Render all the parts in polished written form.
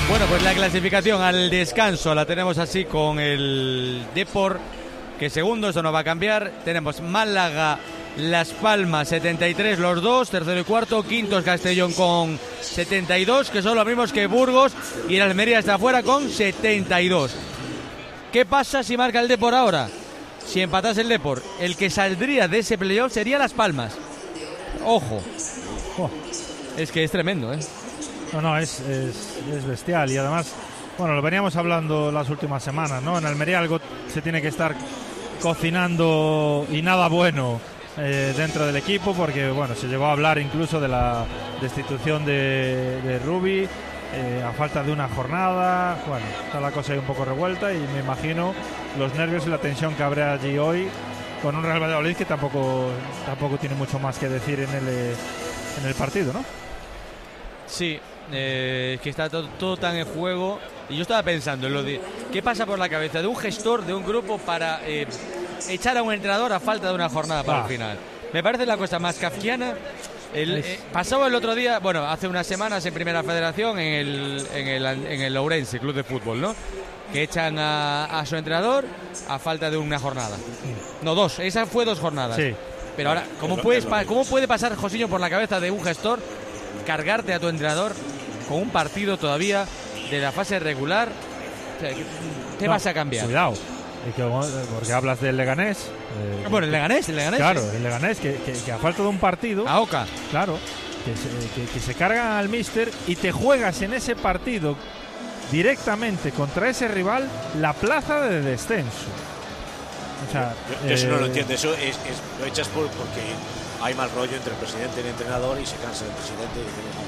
Bueno, pues la clasificación al descanso la tenemos así con el Depor, que segundo, eso no va a cambiar. Tenemos Málaga, Las Palmas, 73 los dos, tercero y cuarto. Quintos Castellón con 72, que son los mismos que Burgos, y el Almería está afuera con 72. ¿Qué pasa si marca el Depor ahora? Si empatase el Depor, el que saldría de ese playoff sería Las Palmas. Ojo. Es que es tremendo, ¿eh? No, es bestial. Y además, bueno, lo veníamos hablando las últimas semanas, ¿no? En Almería algo se tiene que estar cocinando, y nada bueno dentro del equipo, porque, bueno, se llegó a hablar incluso de la destitución de Rubi a falta de una jornada. Bueno, está la cosa ahí un poco revuelta, y me imagino los nervios y la tensión que habrá allí hoy con un Real Valladolid que tampoco tiene mucho más que decir en el partido, ¿no? Sí, que está todo tan en juego. Y yo estaba pensando en lo de qué pasa por la cabeza de un gestor de un grupo para echar a un entrenador a falta de una jornada para el final. Me parece la cosa más kafkiana. Pasaba el otro día, bueno, hace unas semanas en Primera Federación en el Ourense Club de Fútbol, ¿no? Que echan a su entrenador a falta de una jornada. No, dos, esa fue 2 jornadas. Sí. Pero ahora, ¿cómo puede pasar, Josiño, por la cabeza de un gestor cargarte a tu entrenador con un partido todavía de la fase regular? O sea, ¿qué vas a cambiar? Cuidado, porque hablas del Leganés. Bueno, el Leganés. Claro, el Leganés, que a falta de un partido. A Oca. Claro, que se cargan al míster y te juegas en ese partido directamente contra ese rival la plaza de descenso. O sea, yo eso no lo entiendo. Eso lo echas porque hay mal rollo entre el presidente y el entrenador, y se cansa el presidente.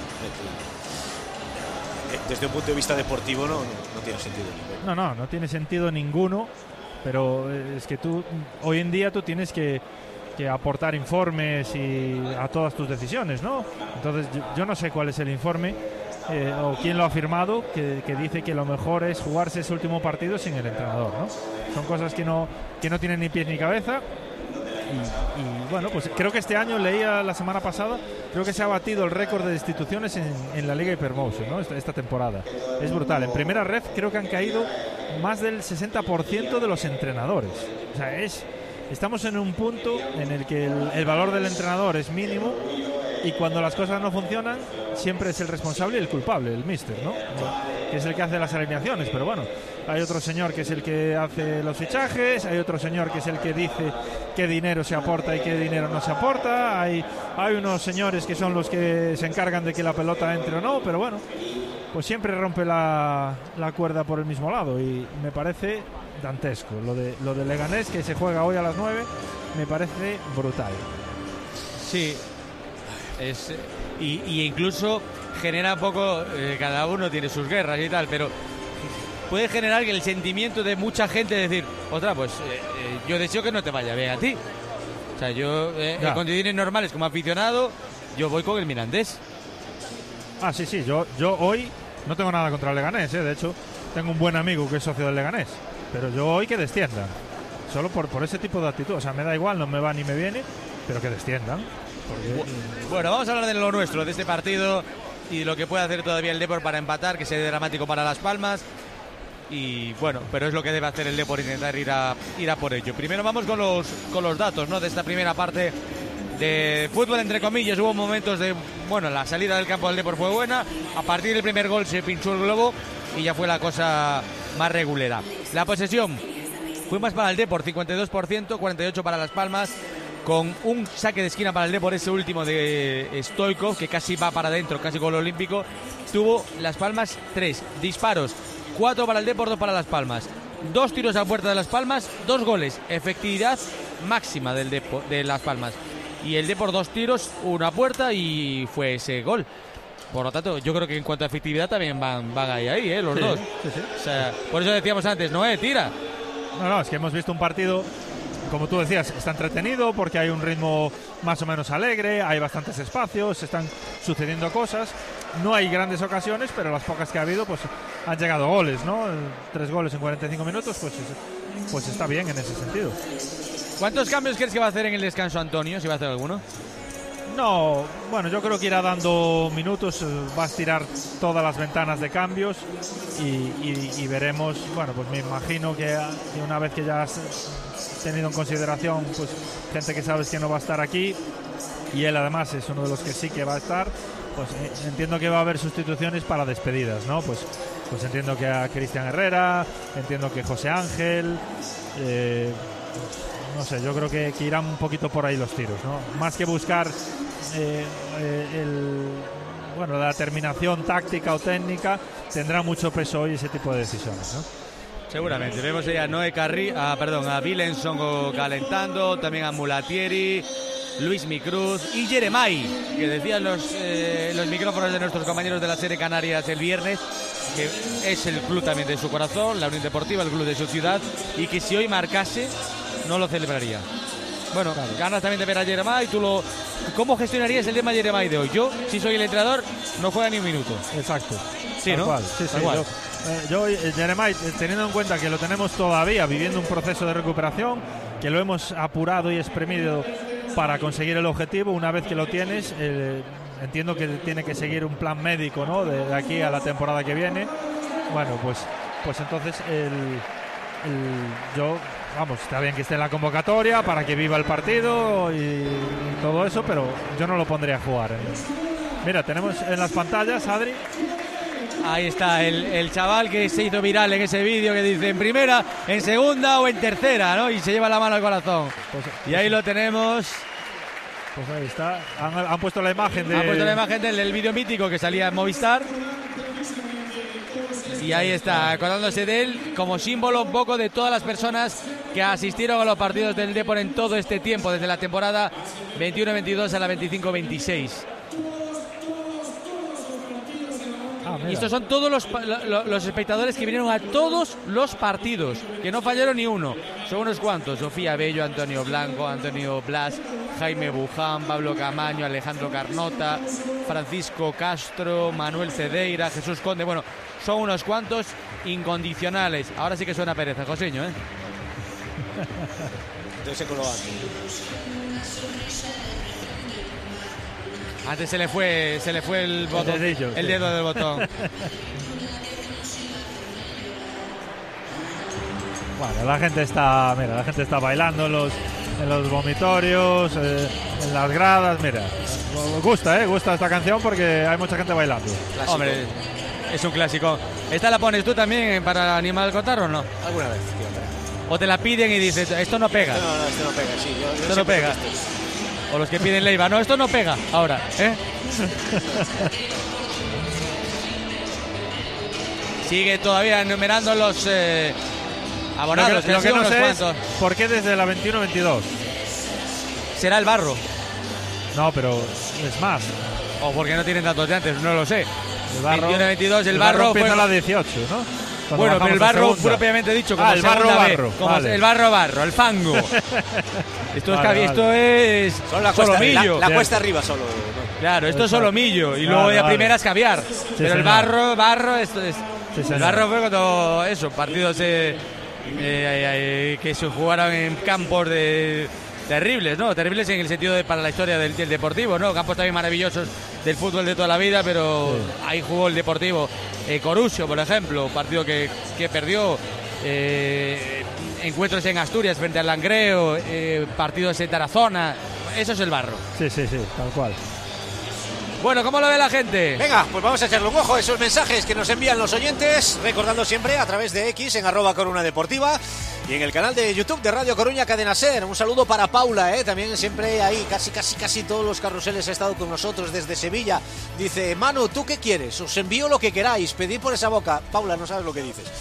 Desde un punto de vista deportivo no tiene sentido ninguno. No tiene sentido ninguno, pero es que tú hoy en día tú tienes que aportar informes a todas tus decisiones, ¿no? Entonces yo no sé cuál es el informe o quién lo ha firmado, que dice que lo mejor es jugarse ese último partido sin el entrenador, ¿no? Son cosas que no tienen ni pies ni cabeza. Y bueno, pues creo que este año, leía la semana pasada, creo que se ha batido el récord de destituciones en la Liga Hypermotion, ¿no? Esta temporada. Es brutal. En primera ref creo que han caído más del 60% de los entrenadores. O sea, estamos en un punto en el que el valor del entrenador es mínimo, y cuando las cosas no funcionan siempre es el responsable y el culpable, el míster, ¿no? Que es el que hace las alineaciones. Pero bueno, hay otro señor que es el que hace los fichajes, hay otro señor que es el que dice qué dinero se aporta y qué dinero no se aporta, hay unos señores que son los que se encargan de que la pelota entre o no, pero bueno, pues siempre rompe la cuerda por el mismo lado, y me parece dantesco. Lo de Leganés, que se juega hoy a las 9, me parece brutal. Sí, y incluso genera un poco, cada uno tiene sus guerras y tal, pero puede generar que el sentimiento de mucha gente de decir, pues yo deseo que no te vaya bien a ti. O sea, yo en condiciones normales como aficionado, yo voy con el Mirandés. Sí, yo hoy no tengo nada contra el Leganés, de hecho tengo un buen amigo que es socio del Leganés, pero yo hoy que desciendan, solo por ese tipo de actitud. O sea, me da igual, no me va ni me viene, pero que desciendan. Bueno, vamos a hablar de lo nuestro, de este partido, y lo que puede hacer todavía el Depor para empatar, que sea dramático para Las Palmas. Y bueno, pero es lo que debe hacer el Depor, intentar ir a por ello. Primero vamos con los datos, ¿no?, de esta primera parte de fútbol, entre comillas. Hubo momentos de, la salida del campo del Depor fue buena. A partir del primer gol se pinchó el globo y ya fue la cosa más regulera. La posesión fue más para el Depor, 52%, 48% para Las Palmas, con un saque de esquina para el Depor, ese último de Stoikov, que casi va para adentro, casi gol olímpico. Tuvo Las Palmas 3 disparos, 4 para el Depor, 2 para Las Palmas. 2 tiros a puerta de Las Palmas, 2 goles. Efectividad máxima de Las Palmas. Y el Depor 2 tiros, 1 a puerta, y fue ese gol. Por lo tanto, yo creo que en cuanto a efectividad también van ahí, los dos. Sí. O sea, por eso decíamos antes, tira. No, es que hemos visto un partido, como tú decías, está entretenido porque hay un ritmo más o menos alegre, hay bastantes espacios, están sucediendo cosas, no hay grandes ocasiones, pero las pocas que ha habido pues han llegado goles, ¿no? 3 goles en 45 minutos, pues está bien en ese sentido. ¿Cuántos cambios crees que va a hacer en el descanso Antonio, si va a hacer alguno? No, bueno, yo creo que irá dando minutos, va a estirar todas las ventanas de cambios y veremos, bueno, pues me imagino que una vez que ya has tenido en consideración pues gente que sabes que no va a estar aquí y él además es uno de los que sí que va a estar, pues entiendo que va a haber sustituciones para despedidas, ¿no? Pues entiendo que a Cristian Herrera, entiendo que José Ángel, no sé, yo creo que irán un poquito por ahí los tiros, ¿no? Más que buscar la terminación táctica o técnica, tendrá mucho peso hoy ese tipo de decisiones, ¿no? Seguramente. Vemos ya a Noé a Vilenson calentando, también a Mulatieri, Luis Micruz y Jeremai, que decían los micrófonos de nuestros compañeros de la Serie Canarias el viernes, que es el club también de su corazón, la Unión Deportiva, el club de su ciudad, y que si hoy marcase no lo celebraría. Bueno, claro. Ganas también de ver a Jeremai. ¿Cómo gestionarías el tema Jeremai de hoy? Yo, si soy el entrenador, no juega ni un minuto. Exacto. Sí, ¿no? Cual. Sí, sí. Yo Jeremai, teniendo en cuenta que lo tenemos todavía viviendo un proceso de recuperación, que lo hemos apurado y exprimido para conseguir el objetivo, una vez que lo tienes, entiendo que tiene que seguir un plan médico, ¿no? De aquí a la temporada que viene. Bueno, pues entonces está bien que esté en la convocatoria para que viva el partido y todo eso, pero yo no lo pondría a jugar. Mira, tenemos en las pantallas, Adri. Ahí está el chaval que se hizo viral en ese vídeo, que dice en primera, en segunda o en tercera, ¿no? Y se lleva la mano al corazón. Y ahí lo tenemos. Pues ahí está. Han puesto la imagen del vídeo mítico que salía en Movistar. Y ahí está, acordándose de él como símbolo un poco de todas las personas que asistieron a los partidos del Depor en todo este tiempo, desde la temporada 21-22 a la 25-26. Y estos son todos los espectadores que vinieron a todos los partidos, que no fallaron ni uno. Son unos cuantos: Sofía Bello, Antonio Blanco, Antonio Blas, Jaime Buján, Pablo Camaño, Alejandro Carnota, Francisco Castro, Manuel Cedeira, Jesús Conde. Bueno, son unos cuantos incondicionales. Ahora sí que suena pereza, Joseño, ¿eh? Entonces colgante. Antes se le fue el botón, el dedo del botón. Bueno, la gente está bailando en los vomitorios, en las gradas. Mira, gusta esta canción porque hay mucha gente bailando. Clásico. Hombre, es un clásico. ¿Esta la pones tú también para animar el cotarro o no? Alguna vez, tío. O te la piden y dices, esto no pega. No, esto no pega, sí. Esto no pega. O los que piden Leiva, no, esto no pega ahora, ¿eh? Sigue todavía enumerando los abonados. Lo que no sé es por qué desde la 21-22. ¿Será el barro? No, pero es más. O porque no tienen datos de antes, no lo sé. El barro, 21-22, el barro empieza a la 18, ¿no? Bueno, pero el barro propiamente dicho, como el barro, vale. El barro, el fango. Esto es solo la solomillo. La cuesta arriba solo. Claro, esto es solomillo y luego de primera es caviar. Sí, pero el barro, esto es. Sí, el barro fue cuando partidos que se jugaron en campos terribles, ¿no? Terribles en el sentido de para la historia del Deportivo, ¿no? Campos también maravillosos del fútbol de toda la vida, pero ahí jugó el Deportivo. Corusio, por ejemplo, partido que perdió. Encuentros en Asturias frente al Langreo, partidos en Tarazona. Eso es el barro. Sí, tal cual. Bueno, ¿cómo lo ve la gente? Venga, pues vamos a echarle un ojo a esos mensajes que nos envían los oyentes, recordando siempre a través de X en @Coruna Deportiva y en el canal de YouTube de Radio Coruña Cadena Ser. Un saludo para Paula, también siempre ahí, casi todos los carruseles ha estado con nosotros desde Sevilla. Dice, Manu, ¿tú qué quieres? Os envío lo que queráis, pedid por esa boca. Paula, no sabes lo que dices.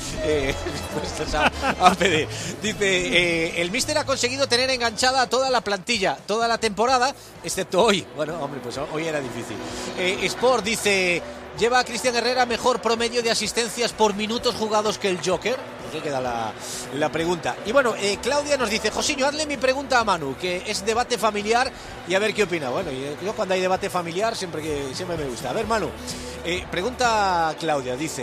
A pedir. Dice, el míster ha conseguido tener enganchada a toda la plantilla, toda la temporada, excepto hoy. Bueno, hombre, pues hoy era difícil. Sport dice, lleva a Cristian Herrera mejor promedio de asistencias por minutos jugados que el Joker. Pues queda la pregunta. Y bueno, Claudia nos dice, Josiño, hazle mi pregunta a Manu, que es debate familiar, y a ver qué opina. Bueno, yo cuando hay debate familiar siempre me gusta. A ver, Manu, pregunta Claudia, dice,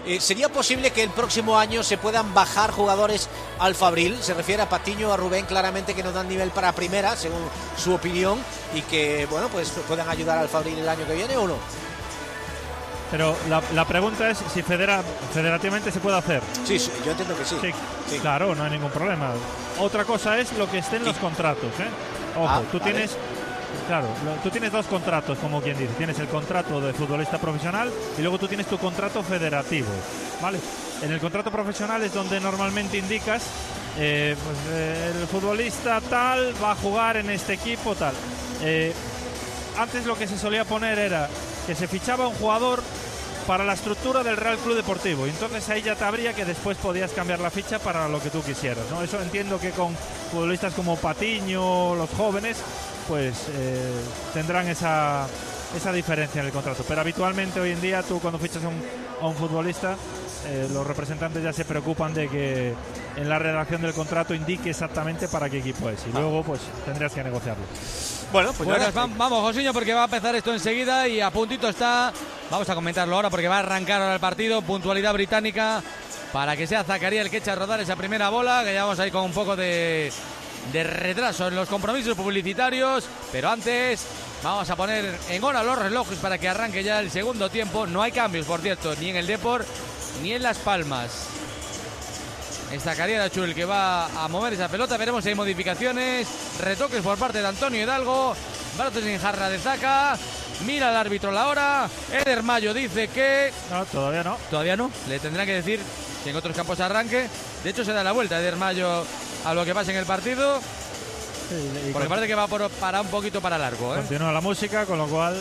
¿sería posible que el próximo año se puedan bajar jugadores al Fabril? Se refiere a Patiño, a Rubén, claramente que no dan nivel para primera, según su opinión, y que, bueno, pues puedan ayudar al Fabril el año que viene o no. Pero la pregunta es si federativamente se puede hacer. Sí, yo entiendo que sí. Sí. Claro, no hay ningún problema. Otra cosa es lo que esté en los contratos, ¿eh? Ojo, tú tienes dos contratos, como quien dice. Tienes el contrato de futbolista profesional y luego tú tienes tu contrato federativo, ¿vale? En el contrato profesional es donde normalmente indicas el futbolista tal va a jugar en este equipo tal. Antes lo que se solía poner era que se fichaba un jugador para la estructura del Real Club Deportivo, y entonces ahí ya te abría que después podías cambiar la ficha para lo que tú quisieras, ¿no? Eso entiendo que con futbolistas como Patiño, los jóvenes, pues tendrán esa diferencia en el contrato, pero habitualmente hoy en día tú cuando fichas a un futbolista, los representantes ya se preocupan de que en la redacción del contrato indique exactamente para qué equipo es, y luego pues tendrías que negociarlo. Bueno, pues nada. Vamos, Josiño, porque va a empezar esto enseguida y a puntito está. Vamos a comentarlo ahora porque va a arrancar ahora el partido. Puntualidad británica para que sea Zakaria el que echa a rodar esa primera bola, que llevamos ahí con un poco de retraso en los compromisos publicitarios, pero antes vamos a poner en hora los relojes para que arranque ya el segundo tiempo. No hay cambios, por cierto, ni en el Depor ni en Las Palmas. Es Zakaria Dachur el que va a mover esa pelota. Veremos si hay modificaciones, retoques por parte de Antonio Hidalgo. Brazos en jarra de Zaka. Mira el árbitro la hora. Eder Mayo dice que... No, todavía no. Todavía no. Le tendrán que decir que en otros campos arranque. De hecho, se da la vuelta Eder Mayo a lo que pasa en el partido. Sí, porque parece que va para un poquito para largo, ¿eh? Continúa la música, con lo cual...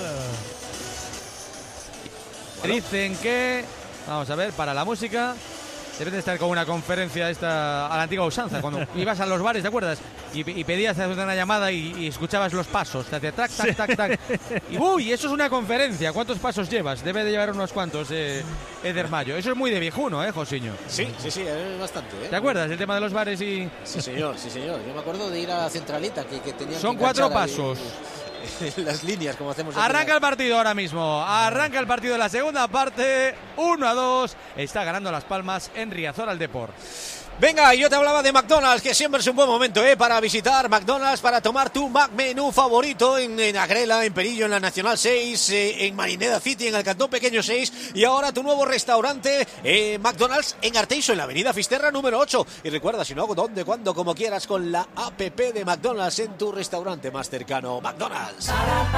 Dicen que... Vamos a ver, para la música... Deben de estar con una conferencia esta a la antigua usanza, cuando ibas a los bares, ¿te acuerdas? Y pedías hacer una llamada y escuchabas los pasos, te hacía tac, tac, tac, tac. Y uy, eso es una conferencia, ¿cuántos pasos llevas? Debe de llevar unos cuantos, Eder Mayo. Eso es muy de viejuno, Josiño. Sí, es bastante, ¿Te acuerdas del tema de los bares y...? Sí, señor. Yo me acuerdo de ir a la centralita, que tenían... Son 4 pasos. Las líneas, como hacemos aquí. Arranca el partido ahora mismo. Arranca el partido de la segunda parte. 1-2. Está ganando Las Palmas en Riazor al Depor. Venga, yo te hablaba de McDonald's, que siempre es un buen momento para visitar McDonald's, para tomar tu McMenú favorito en Agrela, en Perillo, en la Nacional 6, en Marineda City, en el Cantón Pequeño 6, y ahora tu nuevo restaurante McDonald's en Arteixo, en la avenida Fisterra número 8. Y recuerda, si no hago dónde, cuándo, como quieras, con la app de McDonald's en tu restaurante más cercano. McDonald's.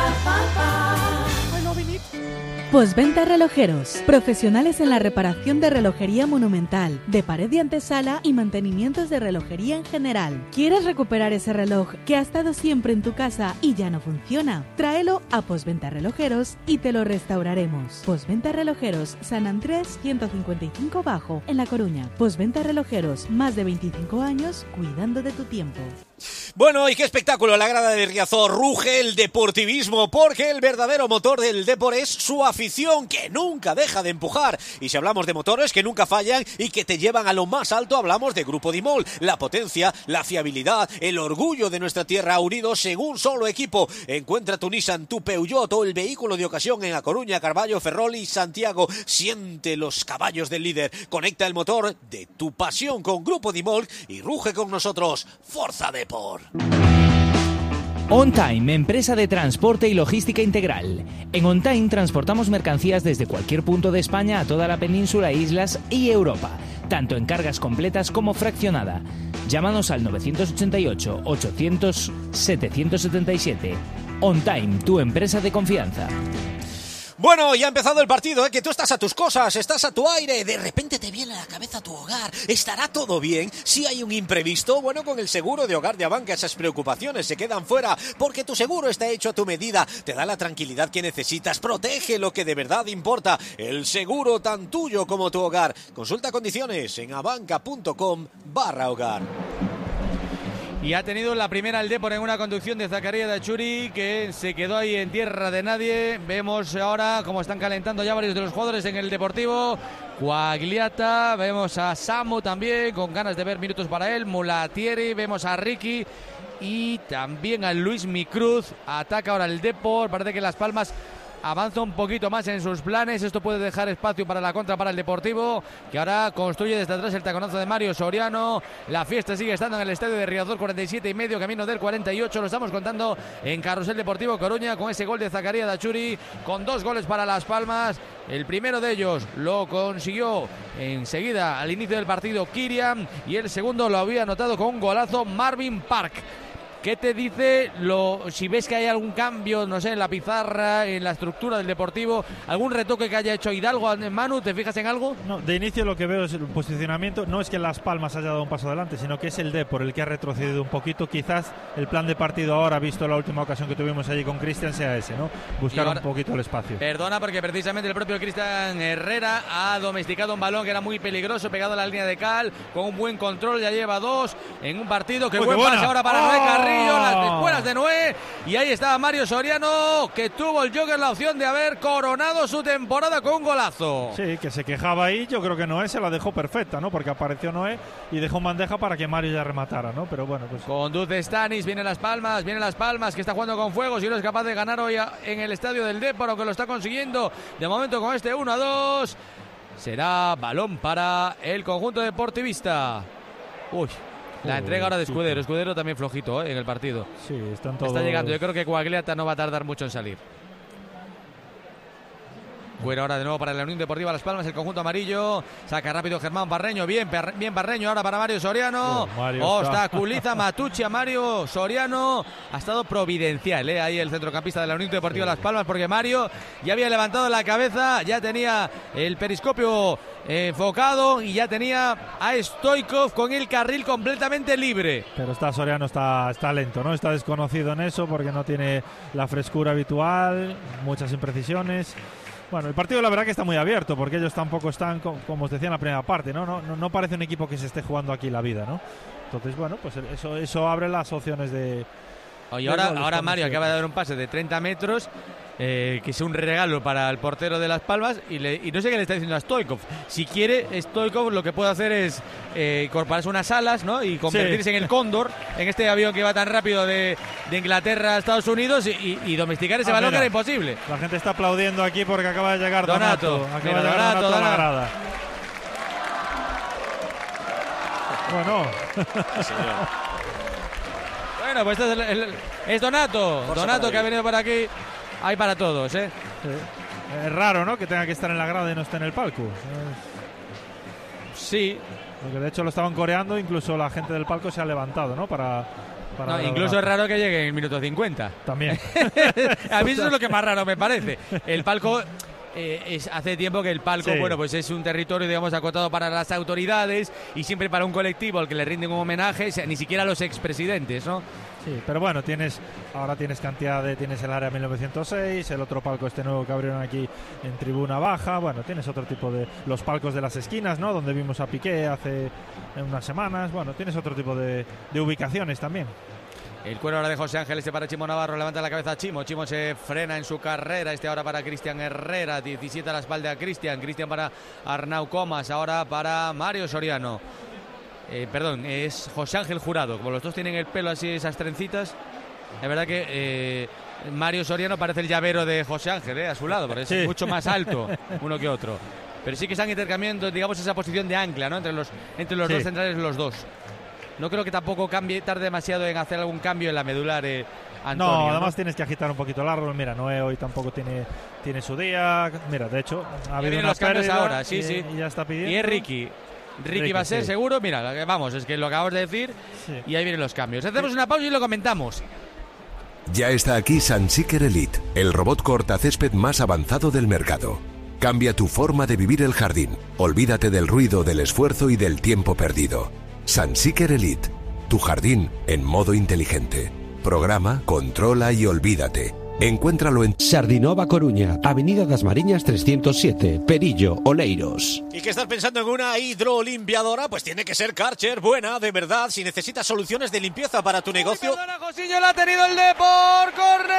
Postventa Relojeros. Profesionales en la reparación de relojería monumental, de pared y antesala y mantenimientos de relojería en general. ¿Quieres recuperar ese reloj que ha estado siempre en tu casa y ya no funciona? Tráelo a Postventa Relojeros y te lo restauraremos. Postventa Relojeros, San Andrés 155 Bajo, en La Coruña. Postventa Relojeros, más de 25 años cuidando de tu tiempo. Bueno, y qué espectáculo en la grada de Riazor. Ruge el deportivismo, porque el verdadero motor del Depor es su afición, que nunca deja de empujar. Y si hablamos de motores que nunca fallan y que te llevan a lo más alto, hablamos de Grupo Dimol. La potencia, la fiabilidad, el orgullo de nuestra tierra unidos en un solo equipo. Encuentra tu Nissan, tu Peugeot o el vehículo de ocasión en A Coruña, Carballo, Ferrol y Santiago. Siente los caballos del líder. Conecta el motor de tu pasión con Grupo Dimol y ruge con nosotros. ¡Forza Depor! On Time, empresa de transporte y logística integral. En On Time transportamos mercancías desde cualquier punto de España a toda la península, islas y Europa, tanto en cargas completas como fraccionada. Llámanos al 988 800 777. On Time, tu empresa de confianza. Bueno, ya ha empezado el partido, que tú estás a tus cosas, estás a tu aire, de repente te viene a la cabeza tu hogar. ¿Estará todo bien? Si hay un imprevisto, bueno, con el seguro de hogar de Abanca esas preocupaciones se quedan fuera, porque tu seguro está hecho a tu medida, te da la tranquilidad que necesitas, protege lo que de verdad importa, el seguro tan tuyo como tu hogar. Consulta condiciones en abanca.com/hogar. Y ha tenido la primera el Depor en una conducción de Zakaria Dachuri, que se quedó ahí en tierra de nadie. Vemos ahora cómo están calentando ya varios de los jugadores en el Deportivo. Quagliata, vemos a Samu también, con ganas de ver minutos para él. Mulatieri, vemos a Ricky y también a Luis Micruz. Ataca ahora el Depor, parece que Las Palmas avanza un poquito más en sus planes. Esto puede dejar espacio para la contra para el Deportivo, que ahora construye desde atrás el taconazo de Mario Soriano. La fiesta sigue estando en el estadio de Riazor, 47,5, camino del 48. Lo estamos contando en Carrusel Deportivo Coruña con ese gol de Zacarías Dachuri, con 2 goles para Las Palmas. El primero de ellos lo consiguió enseguida al inicio del partido Kirian, y el segundo lo había anotado con un golazo Marvin Park. ¿Qué te dice si ves que hay algún cambio, no sé, en la pizarra, en la estructura del Deportivo, algún retoque que haya hecho Hidalgo? Manu, ¿te fijas en algo? No, de inicio lo que veo es el posicionamiento. No es que Las Palmas haya dado un paso adelante, sino que es el Depor el que ha retrocedido un poquito. Quizás el plan de partido ahora, visto la última ocasión que tuvimos allí con Cristian, sea ese, ¿no? Buscar un poquito el espacio. Perdona, porque precisamente el propio Cristian Herrera ha domesticado un balón que era muy peligroso, pegado a la línea de cal, con un buen control. Ya lleva 2 en un partido. ¡Qué buen pase ahora para Noé Carrillo! Las espuelas de Noé, y ahí estaba Mario Soriano, que tuvo el Joker la opción de haber coronado su temporada con un golazo. Sí, que se quejaba ahí. Yo creo que Noé se la dejó perfecta, ¿no? Porque apareció Noé y dejó bandeja para que Mario ya rematara, ¿no? Pero bueno, pues conduce Stanis, vienen Las Palmas, que está jugando con fuego. Si no es capaz de ganar hoy en el estadio del Depor, aunque lo está consiguiendo de momento con este 1-2. Será balón para el conjunto deportivista. Uy, la entrega ahora de Escudero. Escudero también flojito en el partido. Sí, están todos. Está llegando. Yo creo que Coagliata no va a tardar mucho en salir. Bueno, ahora de nuevo para la Unión Deportiva Las Palmas, el conjunto amarillo. Saca rápido Germán Parreño. Bien Parreño ahora para Mario Soriano. Obstaculiza Matucci a Mario Soriano. Ha estado providencial, ahí el centrocampista de la Unión Deportiva Las Palmas, porque Mario ya había levantado la cabeza, ya tenía el periscopio enfocado y ya tenía a Stoichkov con el carril completamente libre. Pero Soriano está lento, ¿no? Está desconocido en eso porque no tiene la frescura habitual, muchas imprecisiones. Bueno, el partido la verdad que está muy abierto, porque ellos tampoco están, como os decía en la primera parte, no parece un equipo que se esté jugando aquí la vida, ¿no? Entonces, bueno, pues eso abre las opciones de... Oye, ahora Mario acaba de dar un pase de 30 metros, que es un regalo para el portero de Las Palmas, y no sé qué le está diciendo a Stoichkov. Si quiere, Stoichkov lo que puede hacer es incorporarse unas alas, ¿no? Y convertirse en el cóndor, en este avión que va tan rápido de Inglaterra a Estados Unidos, y domesticar ese balón, que era imposible. La gente está aplaudiendo aquí porque acaba de llegar Donato. Acaba de llegar Donato a la grada. Bueno. Bueno, pues este es Donato. Donato, que ha venido por aquí. Hay para todos, ¿eh? Sí. Es raro, ¿no? Que tenga que estar en la grada y no esté en el palco. Sí. Porque de hecho lo estaban coreando, incluso la gente del palco se ha levantado, ¿no? No, incluso es raro que llegue en el minuto 50. También. A mí eso es lo que más raro me parece. El palco... hace tiempo que el palco, sí, bueno, pues es un territorio, digamos, acotado para las autoridades y siempre para un colectivo al que le rinden un homenaje, ni siquiera a los expresidentes, ¿no? Sí, pero bueno, tienes tienes el área 1906, el otro palco nuevo que abrieron aquí en tribuna baja. Bueno, tienes otro tipo de los palcos de las esquinas, ¿no? Donde vimos a Piqué hace unas semanas. Bueno, tienes otro tipo de ubicaciones también. El cuero ahora de José Ángel, para Chimo Navarro, levanta la cabeza a Chimo se frena en su carrera, ahora para Cristian Herrera, 17 a la espalda a Cristian para Arnau Comas, ahora para Mario Soriano. Es José Ángel Jurado, como los dos tienen el pelo así, esas trencitas, es verdad que Mario Soriano parece el llavero de José Ángel, a su lado, porque es mucho más alto uno que otro. Pero sí que están intercambiando, digamos, esa posición de ancla, ¿no? Entre los dos centrales, los dos. No creo que tampoco tarde demasiado en hacer algún cambio en la medular, Antonio. No, además tienes que agitar un poquito el árbol. Mira, Noé hoy tampoco tiene su día. Mira, de hecho, ha habido los cambios ahora, sí. Y ya está pidiendo. Y es Ricky va a ser, seguro. Mira, vamos, es que lo acabamos de decir, y ahí vienen los cambios. Hacemos una pausa y lo comentamos. Ya está aquí Sunseeker Elite, el robot cortacésped más avanzado del mercado. Cambia tu forma de vivir el jardín. Olvídate del ruido, del esfuerzo y del tiempo perdido. Sunseeker Elite, tu jardín en modo inteligente. Programa, controla y olvídate. Encuéntralo en Sardinova Coruña, Avenida das Mariñas 307, Perillo, Oleiros. ¿Y qué estás pensando en una hidrolimpiadora? Pues tiene que ser Karcher, buena, de verdad. Si necesitas soluciones de limpieza para tu negocio... Perdona, Josillo, la ha tenido el Depor,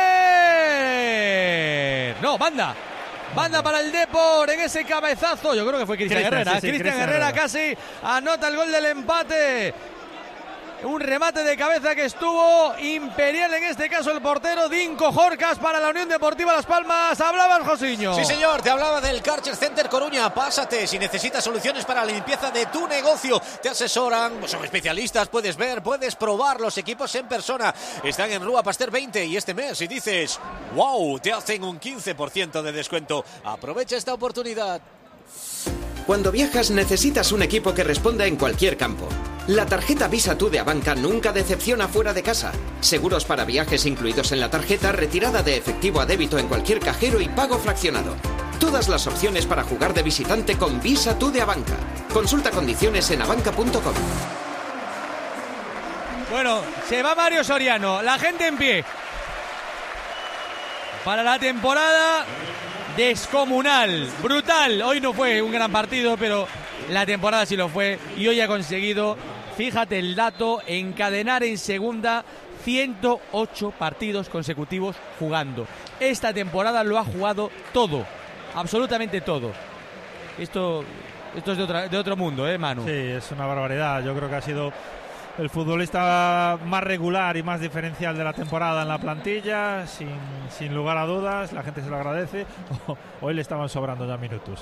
¡corner! No, banda para el Depor en ese cabezazo. Yo creo que fue Cristian Herrera. Cristian Herrera casi anota el gol del empate. Un remate de cabeza que estuvo imperial, en este caso el portero Dinko Jorcas para la Unión Deportiva Las Palmas. Hablabas, Josiño. Sí, señor, te hablaba del Karcher Center Coruña. Pásate si necesitas soluciones para la limpieza de tu negocio. Te asesoran, son especialistas, puedes ver, puedes probar los equipos en persona. Están en Rúa Pasteur 20 y este mes si dices wow, te hacen un 15% de descuento. Aprovecha esta oportunidad. Cuando viajas necesitas un equipo que responda en cualquier campo. La tarjeta Visa Tu de Abanca nunca decepciona fuera de casa. Seguros para viajes incluidos en la tarjeta, retirada de efectivo a débito en cualquier cajero y pago fraccionado. Todas las opciones para jugar de visitante con Visa Tu de Abanca. Consulta condiciones en abanca.com. Bueno, se va Mario Soriano, la gente en pie. Para la temporada descomunal, brutal. Hoy no fue un gran partido, pero la temporada sí lo fue. Y hoy ha conseguido, fíjate el dato, encadenar en segunda 108 partidos consecutivos jugando. Esta temporada lo ha jugado todo, absolutamente todo. Esto es de otro mundo, Manu. Sí, es una barbaridad. Yo creo que ha sido el futbolista más regular y más diferencial de la temporada en la plantilla, sin lugar a dudas. La gente se lo agradece. Hoy le estaban sobrando ya minutos.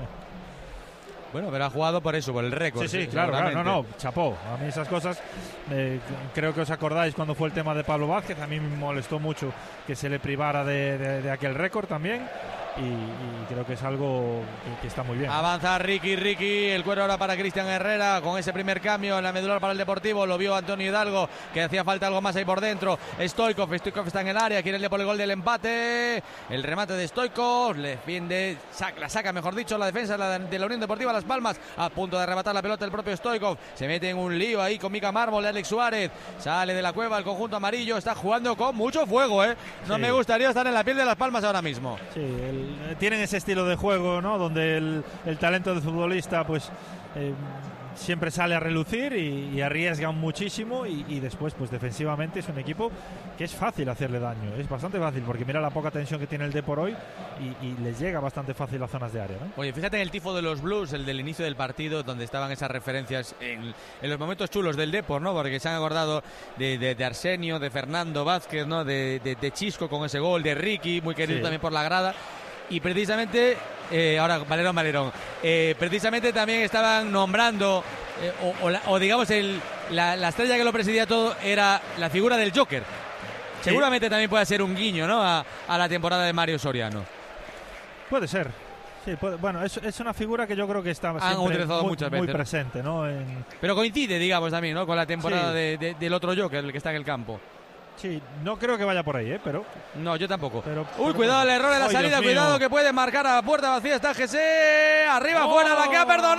Bueno, pero ha jugado por eso, por el récord. Sí, claro, no, chapó. A mí esas cosas, creo que os acordáis cuando fue el tema de Pablo Vázquez, a mí me molestó mucho que se le privara de aquel récord también. Y creo que es algo que está muy bien. Avanza Ricky, el cuero ahora para Cristian Herrera con ese primer cambio en la medular para el Deportivo. Lo vio Antonio Hidalgo, que hacía falta algo más ahí por dentro. Stoikov está en el área, quiere irle por el gol del empate. El remate de Stoikov, le defiende, la saca mejor dicho la defensa de la Unión Deportiva Las Palmas, a punto de arrebatar la pelota el propio Stoikov. Se mete en un lío ahí con Mika Mármol, Alex Suárez, sale de la cueva el conjunto amarillo, está jugando con mucho fuego, No me gustaría estar en la piel de Las Palmas ahora mismo. Sí, tienen ese estilo de juego, ¿no? Donde el talento del futbolista pues siempre sale a relucir y arriesgan muchísimo y después pues defensivamente es un equipo que es fácil hacerle daño, es bastante fácil porque mira la poca tensión que tiene el Depor hoy y les llega bastante fácil a zonas de área, ¿no? Oye, fíjate en el tifo de los Blues, el del inicio del partido, donde estaban esas referencias en los momentos chulos del Depor, ¿no? Porque se han acordado de Arsenio, de Fernando Vázquez, ¿no? De Chisco con ese gol, de Ricky, muy querido también por la grada. Y precisamente, ahora Valerón, precisamente también estaban nombrando, o digamos, la estrella que lo presidía todo era la figura del Joker. Sí. Seguramente también puede ser un guiño, ¿no? A la temporada de Mario Soriano. Puede ser. Sí, bueno, es una figura que yo creo que está siempre muy presente, ¿no? Pero coincide, digamos, también, ¿no? Con la temporada del otro Joker, el que está en el campo. Sí, no creo que vaya por ahí, pero... No, yo tampoco. Cuidado, el error de la salida, cuidado que puede marcar a puerta vacía, está Jesse, arriba, fuera, la que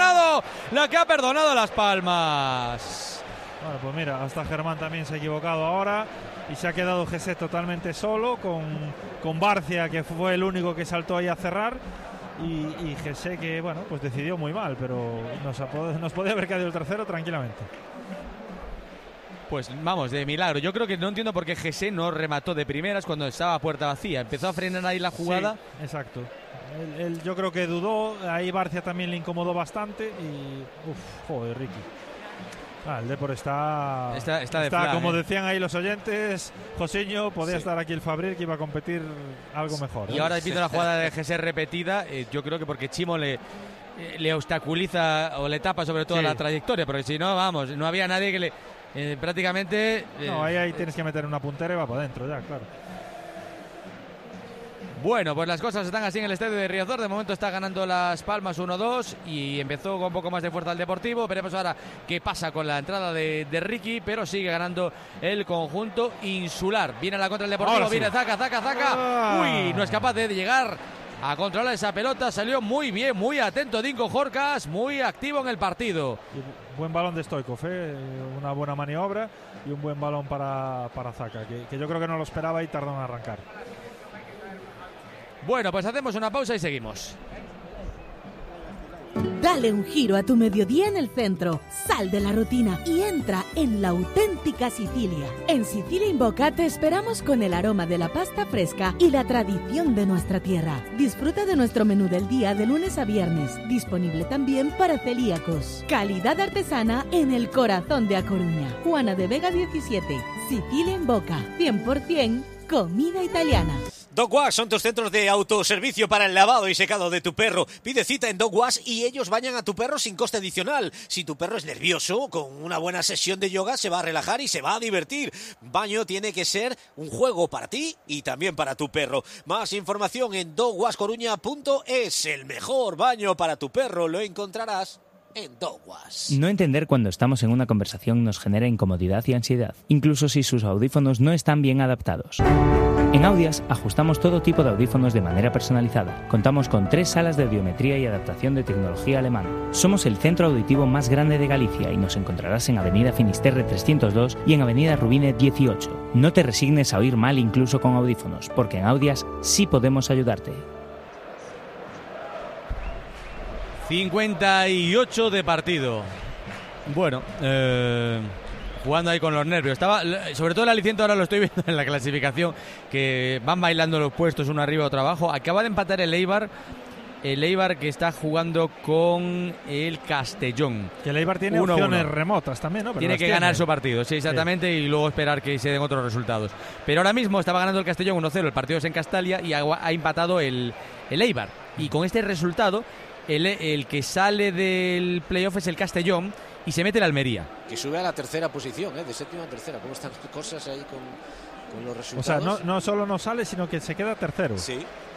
ha perdonado Las Palmas. Bueno, pues mira, hasta Germán también se ha equivocado ahora y se ha quedado Jesse totalmente solo con Barcia, que fue el único que saltó ahí a cerrar. Y Jesse que, bueno, pues decidió muy mal, pero nos podía haber caído el tercero tranquilamente. Pues vamos, de milagro. Yo creo que no entiendo por qué Jesse no remató de primeras cuando estaba a puerta vacía. Empezó a frenar ahí la jugada. Sí, exacto. Él yo creo que dudó. Ahí Barcia también le incomodó bastante. Y. Joder, Ricky. El Depor está como decían ahí los oyentes, Josiño, podía estar aquí el Fabril, que iba a competir algo mejor. Y ahora viendo la jugada de Jesse repetida, yo creo que porque Chimo le obstaculiza o le tapa sobre todo la trayectoria, porque si no, vamos, no había nadie que le... prácticamente... No, ahí tienes que meter una puntera y va para adentro, ya, claro. Bueno, pues las cosas están así en el estadio de Riazor. De momento está ganando Las Palmas 1-2 y empezó con un poco más de fuerza el Deportivo. Veremos ahora qué pasa con la entrada de Ricky, pero sigue ganando el conjunto insular. Viene a la contra el Deportivo, viene Zaca. Uy, no es capaz de llegar a controlar esa pelota. Salió muy bien, muy atento Dinko Jorcas, muy activo en el partido. Y buen balón de Stoikov, una buena maniobra y un buen balón para Zaca, que yo creo que no lo esperaba y tardó en arrancar. Bueno, pues hacemos una pausa y seguimos. Dale un giro a tu mediodía en el centro, sal de la rutina y entra en la auténtica Sicilia. En Sicilia Invoca te esperamos con el aroma de la pasta fresca y la tradición de nuestra tierra. Disfruta de nuestro menú del día de lunes a viernes, disponible también para celíacos. Calidad artesana en el corazón de A Coruña. Juana de Vega 17, Sicilia Invoca, 100% comida italiana. Dog Wash son tus centros de autoservicio para el lavado y secado de tu perro. Pide cita en Dog Wash y ellos bañan a tu perro sin coste adicional. Si tu perro es nervioso, con una buena sesión de yoga se va a relajar y se va a divertir. Baño tiene que ser un juego para ti y también para tu perro. Más información en dogwashcoruña.es. El mejor baño para tu perro lo encontrarás en Dog Wash. No entender cuando estamos en una conversación nos genera incomodidad y ansiedad, incluso si sus audífonos no están bien adaptados. En Audias ajustamos todo tipo de audífonos de manera personalizada. Contamos con 3 salas de audiometría y adaptación de tecnología alemana. Somos el centro auditivo más grande de Galicia y nos encontrarás en Avenida Finisterre 302 y en Avenida Rubine 18. No te resignes a oír mal incluso con audífonos, porque en Audias sí podemos ayudarte. 58 de partido. Bueno, jugando ahí con los nervios. Sobre todo el aliciente ahora lo estoy viendo en la clasificación, que van bailando los puestos uno arriba otro abajo. Acaba de empatar el Eibar que está jugando con el Castellón. Que el Eibar tiene opciones remotas también, ¿no? Pero tiene que ganar su partido, sí, exactamente, sí. Y luego esperar que se den otros resultados. Pero ahora mismo estaba ganando el Castellón 1-0, el partido es en Castalia y ha empatado el Eibar. Y con este resultado el que sale del playoff es el Castellón y se mete el Almería, que sube a la tercera posición, de séptima a tercera. ¿Cómo están las cosas ahí con los resultados? O sea, no solo no sale, sino que se queda tercero. Sí.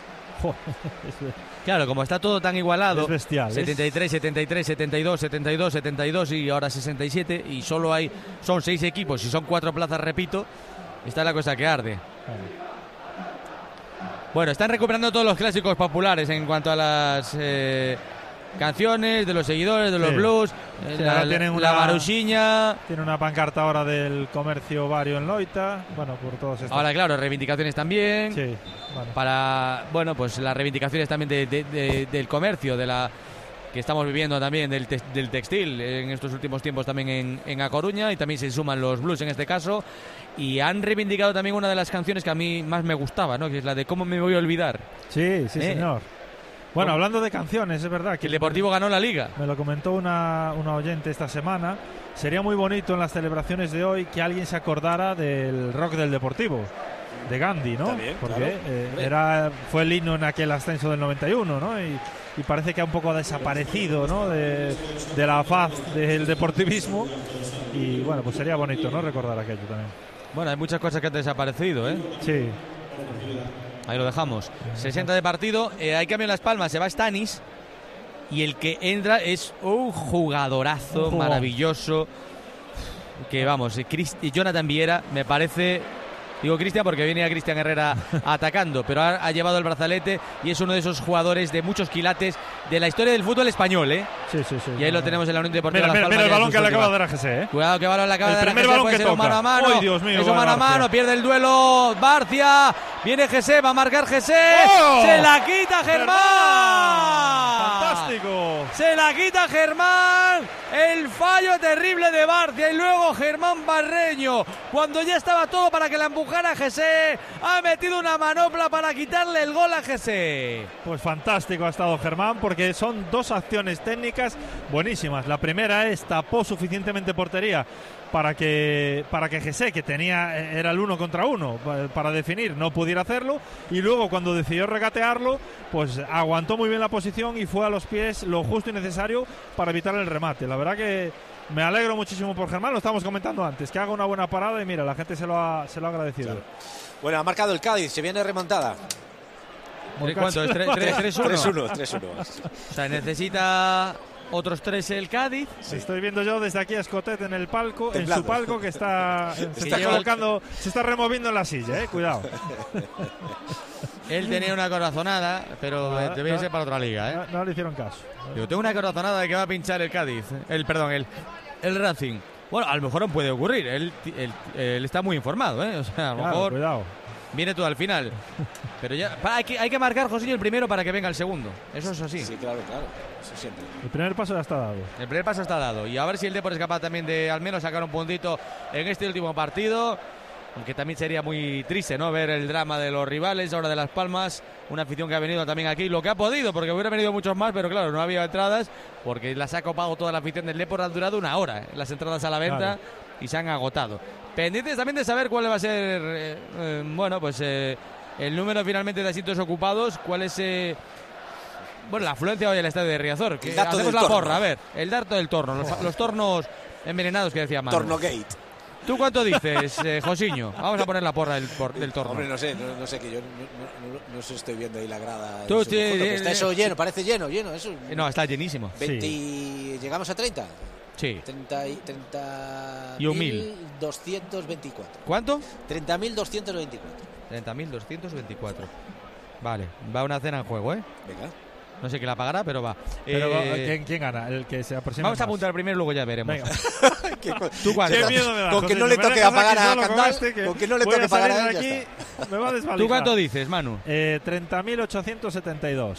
Claro, como está todo tan igualado, es bestial, 73, 73, 72, 72, 72 y ahora 67, y solo son 6 equipos y son 4 plazas, repito. Está la cosa que arde. Bueno, están recuperando todos los clásicos populares en cuanto a las canciones de los seguidores, de los blues. La Maruxiña. Tiene una pancarta ahora del comercio Vario en Loita. Bueno, por todos estos. Ahora, claro, reivindicaciones también. Sí. Bueno. Pues las reivindicaciones también del comercio, que estamos viviendo también del textil en estos últimos tiempos también en A Coruña, y también se suman los blues en este caso, y han reivindicado también una de las canciones que a mí más me gustaba, ¿no? Que es la de ¿Cómo me voy a olvidar? Sí, señor. Bueno, hablando de canciones, es verdad que el Deportivo ganó la Liga. Me lo comentó una oyente esta semana. Sería muy bonito en las celebraciones de hoy que alguien se acordara del rock del Deportivo, de Gandhi, ¿no? También, porque fue el himno en aquel ascenso del 91, ¿no? Y parece que ha un poco desaparecido, ¿no? de la faz del deportivismo. Y bueno, pues sería bonito, ¿no? Recordar aquello también. Bueno, hay muchas cosas que han desaparecido, ¿eh? Sí. Ahí lo dejamos. 60 de partido, hay cambio en Las Palmas, se va Stanis y el que entra es un jugadorazo maravilloso. Que vamos, Jonathan Viera me parece... Digo Cristian porque viene a Cristian Herrera atacando, pero ha llevado el brazalete y es uno de esos jugadores de muchos quilates de la historia del fútbol español, ¿eh? Sí. Y ahí lo tenemos en la Unión Deportiva Mira, Las Palmas. Mira el balón que le acaba de dar a José, ¿eh? Cuidado que balón le acaba de dar a José. El primer balón que toca. Mano a mano. ¡Ay, Dios mío! Es un mano a mano, pierde el duelo Barcia. Viene José, va a marcar José. ¡Oh! ¡Se la quita Germán! ¡Fantástico! Se la quita Germán. El fallo terrible de Barcia y luego Germán Barreño, cuando ya estaba todo para que la empujara José, ha metido una manopla para quitarle el gol a José. Pues fantástico ha estado Germán, porque son 2 acciones técnicas buenísimas. La primera tapó suficientemente portería para que José, que era el 1 contra 1 para definir, no pudiera hacerlo, y luego cuando decidió regatearlo, pues aguantó muy bien la posición y fue a los pies lo justo y necesario para evitar el remate. La verdad que me alegro muchísimo por Germán, lo estábamos comentando antes, que haga una buena parada y mira, la gente se lo ha agradecido. Claro. Bueno, ha marcado el Cádiz, se viene remontada. ¿Cuánto es? 3-1. 3-1. O sea, necesita otros 3 el Cádiz. Sí. Estoy viendo yo desde aquí a Escotet en el palco, temblando. En su palco, que se está colocando, se está removiendo en la silla, cuidado. Él tenía una corazonada, pero debe ser para otra liga, No le hicieron caso. Yo tengo una corazonada de que va a pinchar el Cádiz, el Racing. Bueno, a lo mejor no puede ocurrir, él está muy informado, o sea, a lo mejor... Cuidado. Viene todo al final. Pero ya hay que marcar, José, el primero para que venga el segundo. Eso es así. Sí, claro. Eso siempre. El primer paso ya está dado. El primer paso está dado. Y a ver si el Depor es capaz también de al menos sacar un puntito en este último partido. Aunque también sería muy triste, ¿no? Ver el drama de los rivales, ahora de Las Palmas. Una afición que ha venido también aquí, lo que ha podido, porque hubiera venido muchos más, pero claro, no había entradas, porque las ha copado toda la afición del Depor. Han durado una hora las entradas a la venta y se han agotado. Pendientes también de saber cuál va a ser, el número finalmente de asientos ocupados, cuál es... la afluencia hoy al estadio de Riazor. Que hacemos la porra, a ver, el dato del torno, los tornos envenenados que decía Manu. Tornogate. ¿Tú cuánto dices, Josiño? Vamos a poner la porra del torno. Hombre, no sé, que yo no estoy viendo ahí la grada. Tú, está eso lleno, parece lleno. Eso. No, está llenísimo. 20, sí. ¿Llegamos a 30? Sí. 30.224. ¿Cuánto? 30.224. 30.224. Vale, va una cena en juego, ¿eh? Venga. No sé quién la pagará, pero va. Pero ¿quién gana? El que se aproxima. Vamos a apuntar primero, luego ya veremos. ¿Tú cuánto? Qué miedo me da, con que no le toque a pagar a Candal, con que no le toque pagar a aquí, me va a desvalijar. ¿Tú cuánto dices, Manu? 30.872.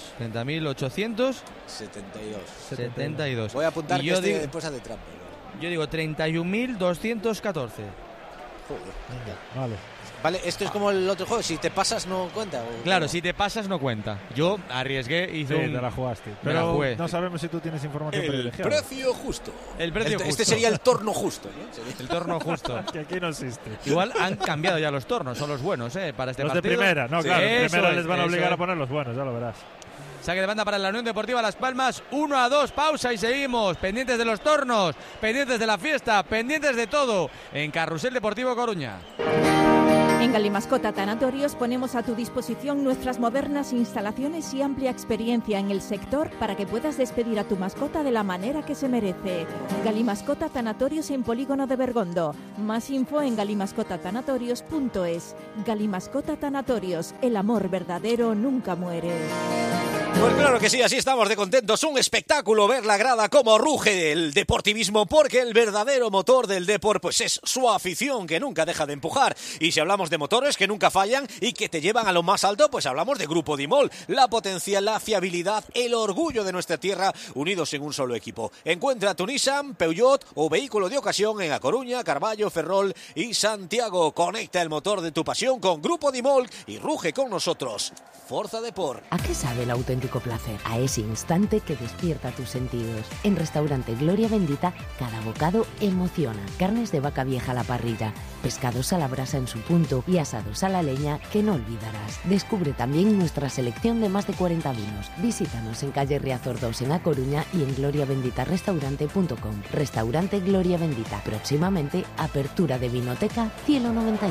30.872. Voy a apuntar y yo que después hace trampa. Yo digo 31.214. Joder. Vale. Vale, esto es como el otro juego, si te pasas no cuenta. Claro, si te pasas no cuenta. Yo arriesgué, hice te la jugaste. Pero no sabemos si tú tienes información privilegiada. El precio justo. El precio justo. Este sería el torno justo, ¿no? El torno justo. Que aquí no existe. Igual han cambiado ya los tornos, son los buenos, para este los partido. Los de primera, no, claro. En primera les van a obligar a poner poner los buenos, ya lo verás. Saque de banda para la Unión Deportiva Las Palmas. 1-2, pausa y seguimos. Pendientes de los tornos, pendientes de la fiesta, pendientes de todo en Carrusel Deportivo Coruña. En Galimascota Tanatorios ponemos a tu disposición nuestras modernas instalaciones y amplia experiencia en el sector para que puedas despedir a tu mascota de la manera que se merece. Galimascota Tanatorios en Polígono de Bergondo. Más info en galimascotatanatorios.es. Galimascota Tanatorios, el amor verdadero nunca muere. Pues claro que sí, así estamos de contentos. Un espectáculo ver la grada como ruge el deportivismo, porque el verdadero motor del Depor pues es su afición, que nunca deja de empujar. Y si hablamos de motores que nunca fallan y que te llevan a lo más alto, pues hablamos de Grupo Dimol. La potencia, la fiabilidad, el orgullo de nuestra tierra unidos en un solo equipo. Encuentra tu Nissan, Peugeot o vehículo de ocasión en A Coruña, Carballo, Ferrol y Santiago. Conecta el motor de tu pasión con Grupo Dimol y ruge con nosotros. Forza Depor. ¿A qué sabe el auténtico placer? A ese instante que despierta tus sentidos. En Restaurante Gloria Bendita, cada bocado emociona. Carnes de vaca vieja a la parrilla, pescados a la brasa en su punto y asados a la leña que no olvidarás. Descubre también nuestra selección de más de 40 vinos. Visítanos en calle Riazor 2 en A Coruña y en gloriabenditarestaurante.com. Restaurante Gloria Bendita. Próximamente, apertura de vinoteca Cielo 91.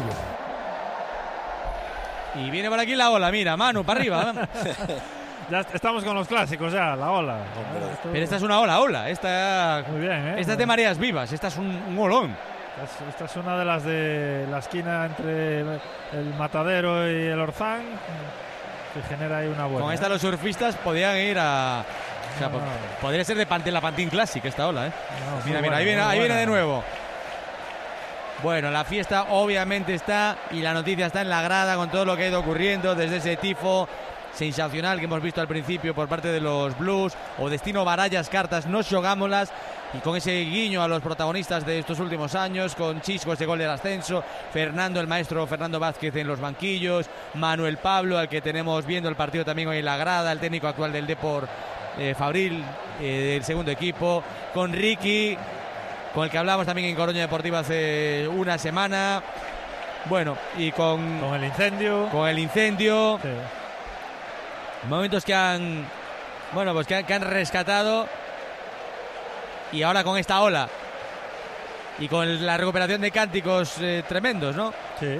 Y viene por aquí la ola, mira, Manu, para arriba. Ya estamos con los clásicos, ya, la ola. Pero esta es una ola. Esta, muy bien, esta es de mareas vivas, esta es un olón. Esta es una de las de la esquina entre el Matadero y el Orzán, que genera ahí una buena. Con esta los surfistas podían ir a... O sea, podría ser de la Pantín Classic esta ola, mira, buena, ahí viene de nuevo. Bueno, la fiesta obviamente está y la noticia está en la grada con todo lo que ha ido ocurriendo desde ese tifo sensacional que hemos visto al principio por parte de los Blues, o destino barallas cartas, no xogámoslas, y con ese guiño a los protagonistas de estos últimos años, con Chisco ese gol del ascenso, Fernando, el maestro Fernando Vázquez en los banquillos, Manuel Pablo, al que tenemos viendo el partido también hoy en la grada, el técnico actual del Depor, Fabril, del segundo equipo, con Ricky, con el que hablamos también en Coruña Deportiva hace una semana. Bueno, y con el incendio. Con el incendio. Sí. Momentos que han rescatado. Y ahora con esta ola. Y con la recuperación de cánticos tremendos, ¿no? Sí.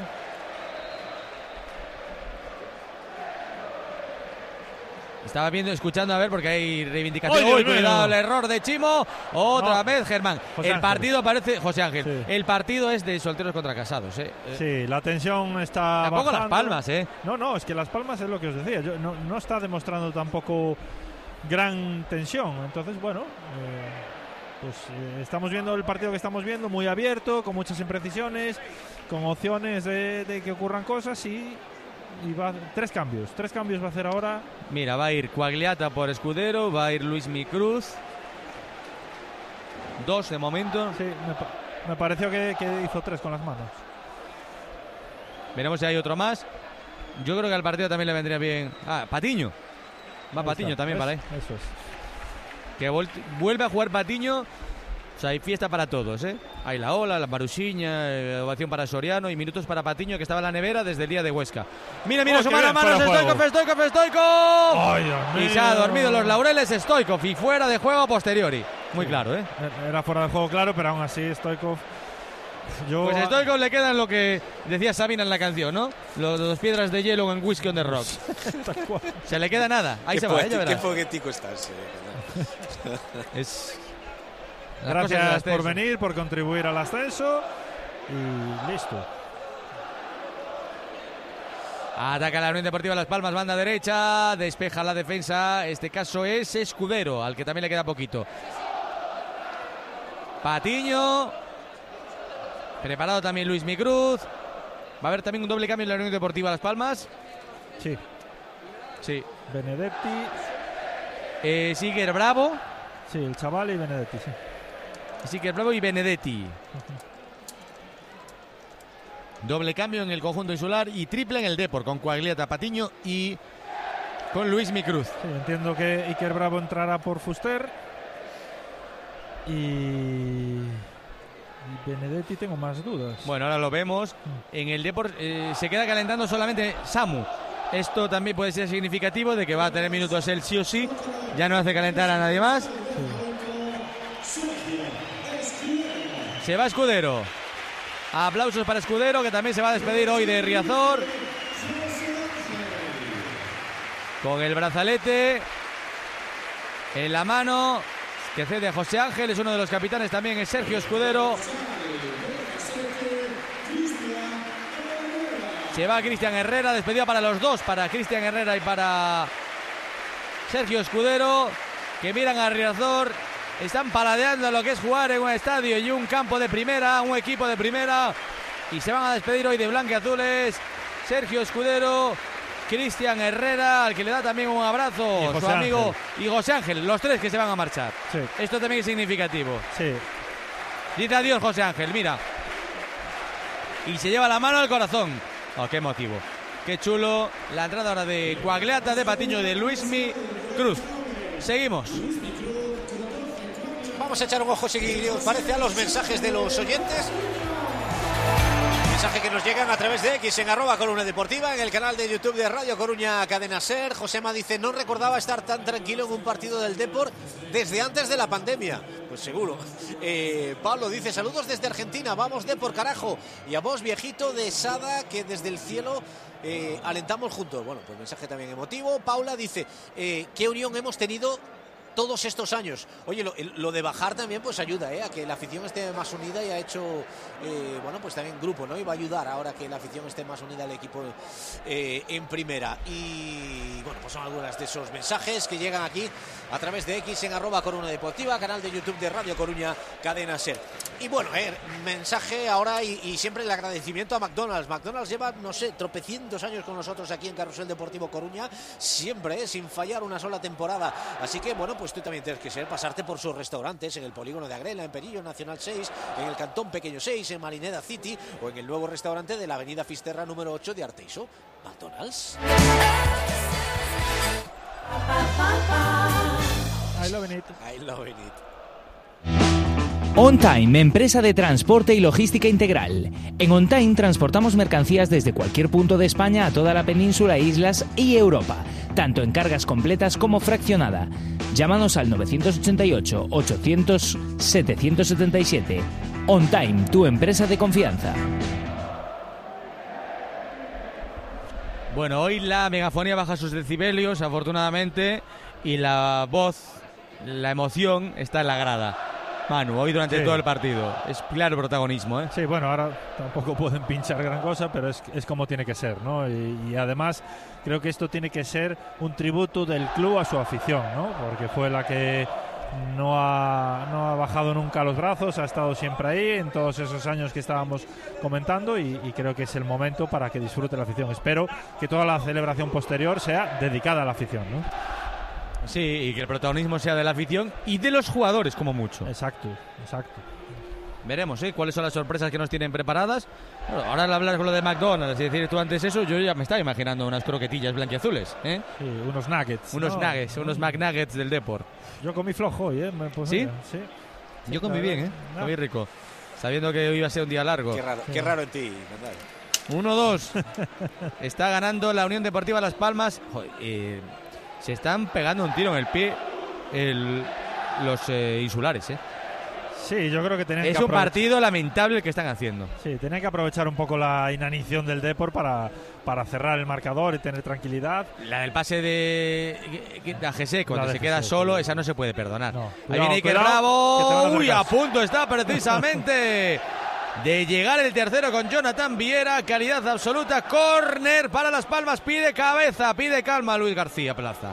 Estaba escuchando a ver porque hay reivindicación. Cuidado, el error de Chimo. Otra vez, Germán. El partido parece... José Ángel. Sí. El partido es de solteros contra casados, Sí, la tensión está tampoco bajando. Las Palmas, No, es que Las Palmas es lo que os decía. No está demostrando tampoco gran tensión. Entonces, bueno... estamos viendo el partido que estamos viendo muy abierto, con muchas imprecisiones, con opciones de que ocurran cosas y y va 3 cambios va a hacer ahora. Mira, va a ir Quagliata por Escudero, va a ir Luismi Cruz. 2 de momento. Sí, me pareció que hizo 3 con las manos. Veremos si hay otro más. Yo creo que al partido también le vendría bien. Patiño. Va Patiño también para ahí. Eso es. Que vuelve a jugar Patiño. O sea, hay fiesta para todos, ¿eh? Hay la ola, la marusiña, ovación para Soriano y minutos para Patiño, que estaba en la nevera desde el día de Huesca. Mira, su mano a mano, Stoichkov. ¡Ay, Dios mío! Y se ha dormido los laureles Stoichkov y fuera de juego a posteriori. Muy claro, ¿eh? Era fuera de juego, claro, pero aún así Stoichkov... Pues a Stoichkov le quedan lo que decía Sabina en la canción, ¿no? Los 2 piedras de hielo en Whiskey on the Rocks. Se le queda nada. Ahí se va, ya verás. Qué poético estás. Es... Gracias por venir, por contribuir al ascenso. Y listo. Ataca la Unión Deportiva Las Palmas, banda derecha. Despeja la defensa. Este caso es Escudero, al que también le queda poquito. Patiño. Preparado también Luismi Cruz. Va a haber también un doble cambio en la Unión Deportiva Las Palmas. Sí. Benedetti. Siger Bravo. Sí, el chaval y Benedetti, sí. Siger Bravo y Benedetti. Doble cambio en el conjunto insular y triple en el Depor con Quagliata, Patiño y con Luismi Cruz. Sí, entiendo que Iker Bravo entrará por Fuster y Benedetti tengo más dudas. Bueno, ahora lo vemos. En el Depor se queda calentando solamente Samu. Esto también puede ser significativo de que va a tener minutos él sí o sí. Ya no hace calentar a nadie más. Se va Escudero. Aplausos para Escudero, que también se va a despedir hoy de Riazor. Con el brazalete en la mano que cede a José Ángel. Es uno de los capitanes también, es Sergio Escudero. Se va Cristian Herrera, despedida para los dos, para Cristian Herrera y para Sergio Escudero, que miran a Riazor. Están paladeando lo que es jugar en un estadio y un campo de primera, un equipo de primera. Y se van a despedir hoy de blanquiazules. Sergio Escudero, Cristian Herrera, al que le da también un abrazo su amigo y José Ángel, los 3 que se van a marchar. Sí. Esto también es significativo. Sí. Dice adiós José Ángel, mira. Y se lleva la mano al corazón. Oh, qué motivo. Qué chulo. La entrada ahora de Quagliata, de Patiño y de Luismi Cruz. Seguimos. Vamos a echar un ojo, si os parece, a los mensajes de los oyentes. Mensaje que nos llegan a través de X en @Columna Deportiva, en el canal de YouTube de Radio Coruña Cadena Ser. Josema dice: no recordaba estar tan tranquilo en un partido del Depor desde antes de la pandemia. Pues seguro. Pablo dice: saludos desde Argentina, vamos Depor carajo. Y a vos, viejito de Sada, que desde el cielo alentamos juntos. Bueno, pues mensaje también emotivo. Paula dice: qué unión hemos tenido todos estos años. Oye, lo de bajar también pues ayuda a que la afición esté más unida, y ha hecho bueno, pues también grupo, ¿no? Y va a ayudar ahora que la afición esté más unida al equipo en primera. Y bueno, pues son algunas de esos mensajes que llegan aquí a través de X en @Coruna Deportiva, canal de YouTube de Radio Coruña Cadena Ser. Y bueno, mensaje ahora y siempre el agradecimiento a McDonald's. McDonald's lleva, no sé, tropecientos años con nosotros aquí en Carrusel Deportivo Coruña, siempre, sin fallar una sola temporada. Así que bueno, pues tú también tienes que pasarte por sus restaurantes en el Polígono de Agrela, en Perillo, Nacional 6, en el Cantón Pequeño 6, en Marineda City, o en el nuevo restaurante de la Avenida Fisterra número 8 de Arteixo. McDonald's. I love it. I love it. On Time, empresa de transporte y logística integral. En On Time transportamos mercancías desde cualquier punto de España a toda la península, islas y Europa, tanto en cargas completas como fraccionada. Llámanos al 988 800 777. On Time, tu empresa de confianza. Bueno, hoy la megafonía baja sus decibelios, afortunadamente, y la voz, la emoción está en la grada. Manu, hoy durante todo el partido es claro protagonismo, ¿eh? Sí, bueno, ahora tampoco pueden pinchar gran cosa, pero es como tiene que ser, ¿no? Y además creo que esto tiene que ser un tributo del club a su afición, ¿no? Porque fue la que no ha bajado nunca los brazos, ha estado siempre ahí en todos esos años que estábamos comentando y creo que es el momento para que disfrute la afición. Espero que toda la celebración posterior sea dedicada a la afición, ¿no? Sí, y que el protagonismo sea de la afición y de los jugadores como mucho. Exacto. Veremos cuáles son las sorpresas que nos tienen preparadas. Bueno, ahora al hablar con lo de McDonald's y decir tú antes eso, yo ya me estaba imaginando unas croquetillas blanquiazules, ¿eh? Sí, unos nuggets. Unos McNuggets del Depor. Yo comí flojo hoy, ¿eh? ¿Sí? Sí. Yo comí bien, ¿eh? Comí rico. Sabiendo que hoy iba a ser un día largo. Qué raro en ti, Manuel. 1-2. Está ganando la Unión Deportiva Las Palmas. Joder, se están pegando un tiro en el pie los insulares, ¿eh? Sí, yo creo que tenían es que un partido lamentable el que están haciendo. Sí, tenían que aprovechar un poco la inanición del Depor para cerrar el marcador y tener tranquilidad. La del pase de Gese, cuando se queda solo, esa no se puede perdonar. No. Ahí viene Iker Bravo. Uy, a punto está precisamente de llegar el tercero con Jonathan Viera. Calidad absoluta. Córner para Las Palmas. Pide cabeza, pide calma Luis García Plaza.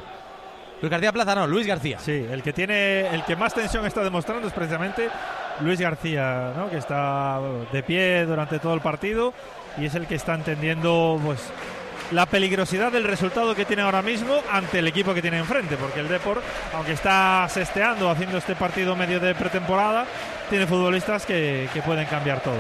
Luis García. Sí, el que más tensión está demostrando es precisamente Luis García, ¿no? Que está de pie durante todo el partido y es el que está entendiendo pues la peligrosidad del resultado que tiene ahora mismo ante el equipo que tiene enfrente, porque el Depor, aunque está sesteando haciendo este partido medio de pretemporada, tiene futbolistas que pueden cambiar todo,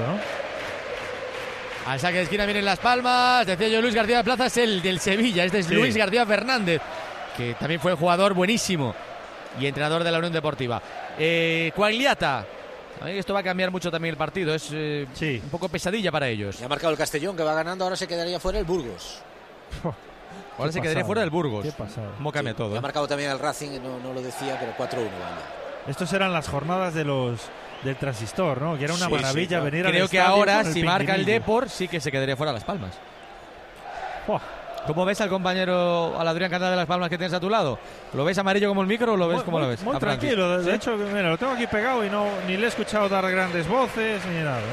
¿no? Al saque de esquina vienen Las Palmas. Decía yo, Luis García Plaza es el del Sevilla. Este es sí. Luis García Fernández, que también fue jugador buenísimo y entrenador de la Unión Deportiva. Quagliata. Esto va a cambiar mucho también el partido. Es un poco pesadilla para ellos. Ya ha marcado el Castellón, que va ganando. Ahora se quedaría fuera el Burgos. Ahora se quedaría fuera el Burgos. ¿Qué pasa? ¿Cómo cambia todo? Ya ha marcado también el Racing, no lo decía, pero 4-1. Vale. Estos eran las jornadas del Transistor, ¿no? Que era una maravilla venir al Creo que ahora, si marca el Depor, sí que se quedaría fuera Las Palmas. ¿Cómo ves al compañero, al Adrián Candá de Las Palmas que tienes a tu lado? ¿Lo ves amarillo como el micro o lo ves como lo ves? Muy tranquilo, de hecho, mira, lo tengo aquí pegado y ni le he escuchado dar grandes voces ni nada,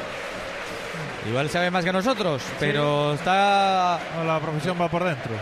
¿no? Igual sabe más que nosotros, pero está... No, la profesión va por dentro.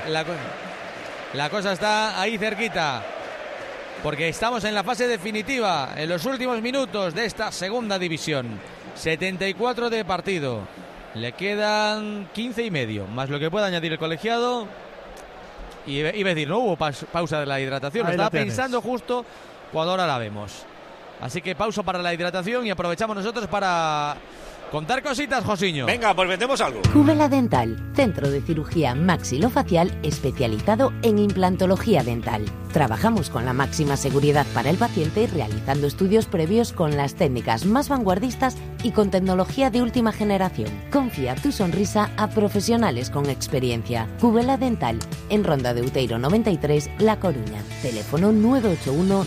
La cosa está ahí cerquita, porque estamos en la fase definitiva, en los últimos minutos de esta segunda división. 74 de partido. Le quedan 15 y medio, más lo que pueda añadir el colegiado. Y iba a decir, no hubo pausa de la hidratación. Lo estaba pensando justo cuando ahora la vemos. Así que pausa para la hidratación y aprovechamos nosotros para contar cositas, Josiño. Venga, pues vendemos algo. Cubela Dental, centro de cirugía maxilofacial especializado en implantología dental. Trabajamos con la máxima seguridad para el paciente, realizando estudios previos con las técnicas más vanguardistas y con tecnología de última generación. Confía tu sonrisa a profesionales con experiencia. Cubela Dental, en Ronda de Outeiro 93, La Coruña. Teléfono 981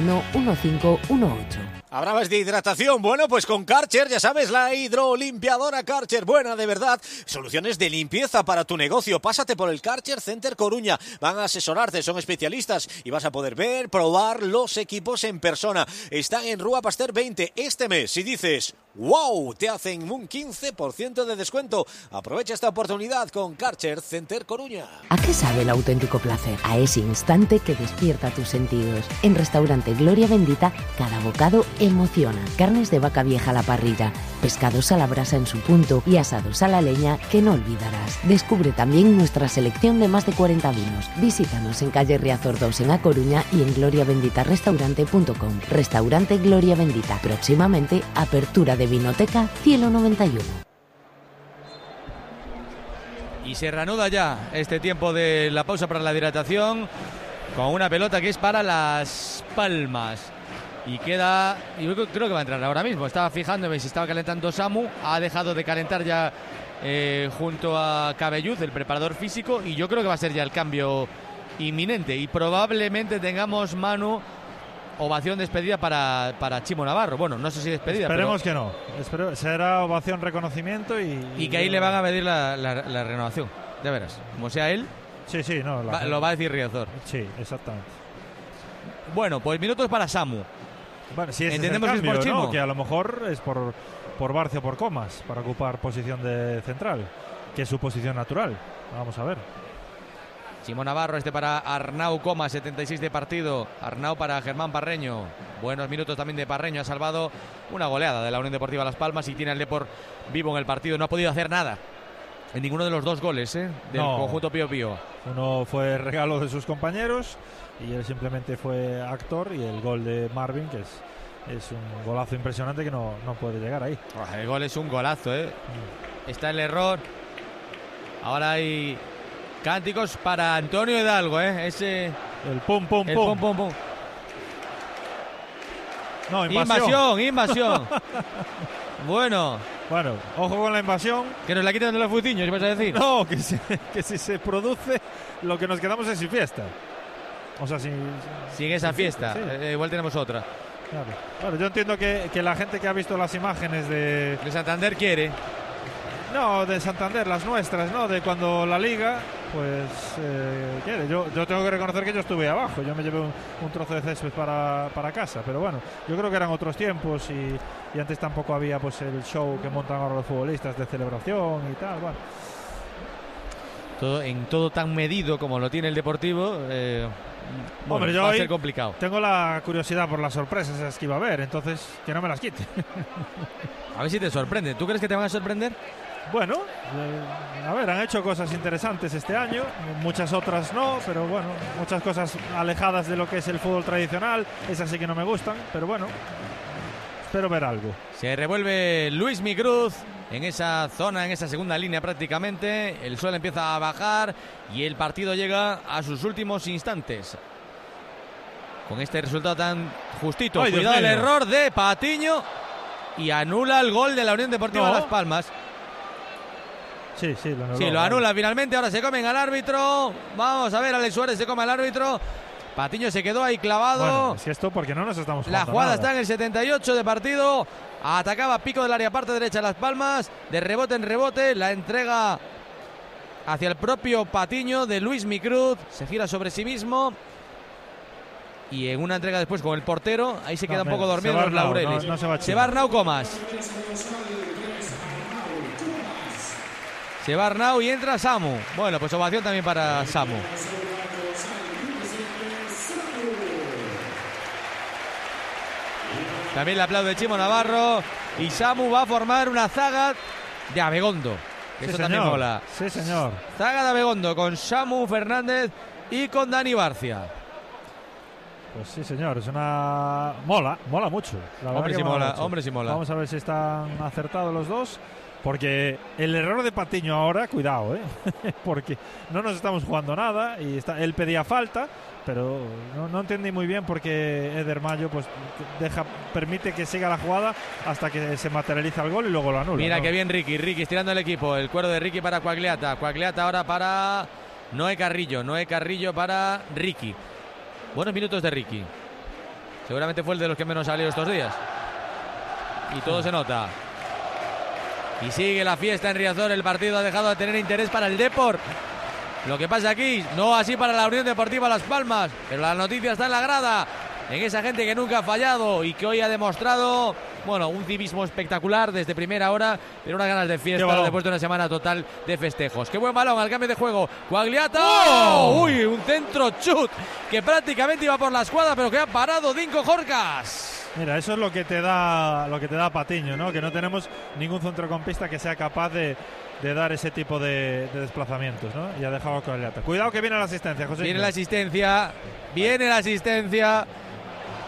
211518. Hablabas de hidratación, bueno, pues con Karcher, ya sabes, la hidrolimpiadora Karcher, buena de verdad, soluciones de limpieza para tu negocio. Pásate por el Karcher Center Coruña, van a asesorarte, son especialistas y vas a poder ver, probar los equipos en persona. Están en Rúa Pasteur 20 este mes. Si dices ¡wow!, te hacen un 15% de descuento. Aprovecha esta oportunidad con Karcher Center Coruña. ¿A qué sabe el auténtico placer? A ese instante que despierta tus sentidos. En Restaurante Gloria Bendita, cada bocado emociona. Carnes de vaca vieja a la parrilla, pescados a la brasa en su punto y asados a la leña que no olvidarás. Descubre también nuestra selección de más de 40 vinos. Visítanos en calle Riazor 2 en A Coruña y en gloriabenditarestaurante.com. Restaurante Gloria Bendita. Próximamente, apertura de Vinoteca Cielo 91. Y se reanuda ya este tiempo de la pausa para la hidratación con una pelota que es para Las Palmas. Y queda, yo creo que va a entrar ahora mismo. Estaba fijándome si estaba calentando Samu. Ha dejado de calentar ya junto a Cabelluz, el preparador físico. Y yo creo que va a ser ya el cambio inminente. Y probablemente tengamos, Manu, ovación despedida para Chimo Navarro. Bueno, no sé si despedida. Esperemos que no. Será ovación reconocimiento y que ahí le van a medir la renovación. De veras. Como sea él. Sí, no. Lo va a decir Riazor. Sí, exactamente. Bueno, pues minutos para Samu. Bueno, si entendemos cambio, que es por Chimo, ¿no? Que a lo mejor es por Barcio o por Comas para ocupar posición de central, que es su posición natural. Vamos a ver. Chimo Navarro, este para Arnau Comas, 76 de partido. Arnau para Germán Parreño. Buenos minutos también de Parreño. Ha salvado una goleada de la Unión Deportiva Las Palmas y tiene al Depor vivo en el partido. No ha podido hacer nada en ninguno de los dos goles del conjunto Pío Pío. Uno fue regalo de sus compañeros y él simplemente fue actor, y el gol de Marvin, que es un golazo impresionante que no puede llegar ahí. El gol es un golazo, Está el error. Ahora hay cánticos para Antonio Hidalgo, ese... El pum, pum, pum. Pum, pum. No, invasión. Bueno, ojo con la invasión. Que nos la quiten de los fuciños, ¿qué vas a decir? No, que si se produce, lo que nos quedamos es sin fiesta. O sea, sin esa fiesta, sí. Igual tenemos otra. Claro. Bueno, yo entiendo que la gente que ha visto las imágenes de Santander quiere. No, de Santander, las nuestras, ¿no? De cuando la Liga, pues quiere. Yo tengo que reconocer que yo estuve abajo. Yo me llevé un trozo de césped para casa. Pero bueno, yo creo que eran otros tiempos y antes tampoco había pues el show que montan ahora los futbolistas de celebración y tal. Bueno. Todo tan medido como lo tiene el Deportivo, hombre, yo va a ser complicado. Tengo la curiosidad por las sorpresas esas que iba a haber, entonces que no me las quite. A ver si te sorprende. ¿Tú crees que te van a sorprender? Bueno, a ver, han hecho cosas interesantes este año, muchas otras no, pero bueno, muchas cosas alejadas de lo que es el fútbol tradicional, esas sí que no me gustan, pero bueno, espero ver algo. Se revuelve Luis Micruz en esa zona, en esa segunda línea prácticamente, el suelo empieza a bajar y el partido llega a sus últimos instantes. Con este resultado tan justito, cuidado el error de Patiño y anula el gol de la Unión Deportiva Las Palmas. Sí, lo anula finalmente. Ahora se comen al árbitro. Vamos a ver, Alex Suárez se come al árbitro. Patiño se quedó ahí clavado. Bueno, es que esto porque no nos estamos jugando la jugada nada. Está en el 78 de partido. Atacaba pico del área, parte derecha Las Palmas. De rebote en rebote. La entrega hacia el propio Patiño de Luis Micruz. Se gira sobre sí mismo. Y en una entrega después con el portero. Ahí se queda un poco dormido los laureles. Se va Arnau Comas. Se va Arnau y entra Samu. Bueno, pues ovación también para Samu. También le aplaude Chimo Navarro. Y Samu va a formar una zaga de Abegondo. Eso también mola. Sí, señor. Zaga de Abegondo con Samu Fernández y con Dani Barcia. Pues sí, señor. Es una... Mola mucho. Hombre, sí mola. Vamos a ver si están acertados los dos. Porque el error de Patiño ahora, cuidado, porque no nos estamos jugando nada y él pedía falta, pero no entendí muy bien porque Eder Mayo pues permite que siga la jugada hasta que se materializa el gol y luego lo anula. Mira que bien Ricky estirando el equipo, el cuero de Ricky para Quagliata ahora para Noé Carrillo para Ricky. Buenos minutos de Ricky, seguramente fue el de los que menos salió estos días y todo se nota. Y sigue la fiesta en Riazor. El partido ha dejado de tener interés para el Depor. Lo que pasa aquí, no así para la Unión Deportiva Las Palmas. Pero la noticia está en la grada. En esa gente que nunca ha fallado y que hoy ha demostrado, un civismo espectacular desde primera hora, pero unas ganas de fiesta después de una semana total de festejos. ¡Qué buen balón al cambio de juego! ¡Quagliata! ¡Oh! ¡Uy! Un centro chut que prácticamente iba por la escuadra, pero que ha parado Dinko Jorcas. Mira, eso es lo que te da Patiño, ¿no? Que no tenemos ningún centrocampista que sea capaz de dar ese tipo de desplazamientos, ¿no? Y ha dejado a Quagliata. Cuidado que viene la asistencia, José. Viene la asistencia.